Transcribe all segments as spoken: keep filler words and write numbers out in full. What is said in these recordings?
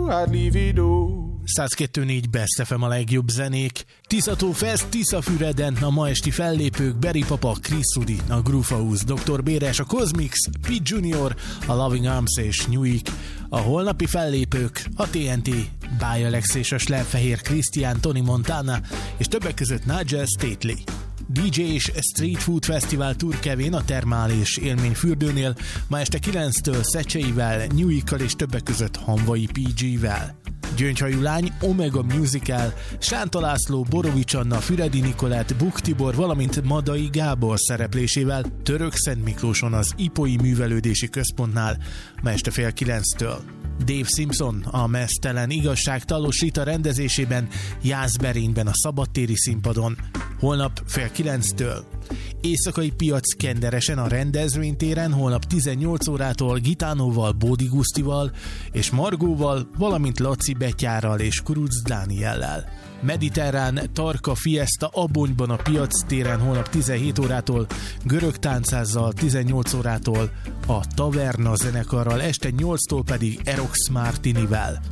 I'd leave it all. száz kettő négy Best ef em a legjobb zenék. Tiszató Fest, Tiszafüreden a ma esti fellépők: Berry Papa, Chris Rudy, a Groove House, doktor Béres, a Cosmix, Pete Junior, a Loving Arms és Newik. A holnapi fellépők: a té en té, Báj Alex és a Slepfehér Krisztián, Tony Montana és többek között Nigel Stately. dé dzsé és Street Food Festival Tour Kevin a Termál és Élményfürdőnél ma este kilenctől Szecseivel, Newikkal és többek között Hanvai pé gé-vel. Gyöngyhajú Lány, Omega Musical, Sánta László, Borovics Anna, Füredi Nikolett, Buk Tibor, valamint Madai Gábor szereplésével Törökszent Miklóson az Ipoi Művelődési Központnál ma este fél kilenctől. Dave Simpson a Meztelen Igazság Talos Rita rendezésében Jászberényben a szabadtéri színpadon holnap fél kilenctől. Éjszakai piac Kenderesen a rendezvénytéren holnap tizennyolc órától Gitánóval, Bódi Gusztival és Margóval, valamint Laci Betyárral és Kuruc Dániellel. Mediterrán Tarka Fiesta Abonyban a piac téren holnap tizenhét órától, Görög táncházzal tizennyolc órától, a Taverna zenekarral este nyolctól pedig Erox Martinivel.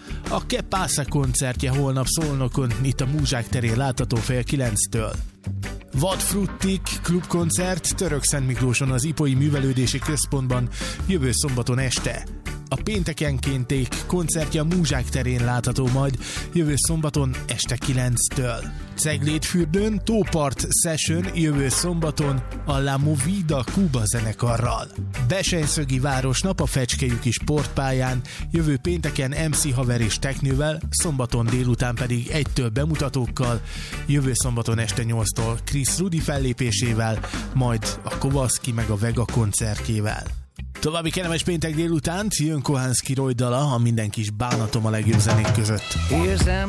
A Kepása koncertje holnap Szolnokon, itt a Múzsák terén látható fél kilenctől. Vadfruttik klubkoncert Törökszentmiklóson az Ipoi Művelődési Központban jövő szombaton este. A péntekenkénték koncertje a Múzsák terén látható majd jövő szombaton este kilenctől. Ceglédfürdőn Tópart Session jövő szombaton a La Movida Cuba zenekarral. Besenyszögi Városnap a Fecskelyüki sportpályán jövő pénteken em cé Haver és Teknővel, szombaton délután pedig egytől bemutatókkal, jövő szombaton este nyolctól Chris Rudy fellépésével, majd a Kovaszki meg a Vega koncertjével. További kellemes péntek délutánt jön Kohánszki Roy dala, a Minden kis bánatom a legjobb zenék között. Érzem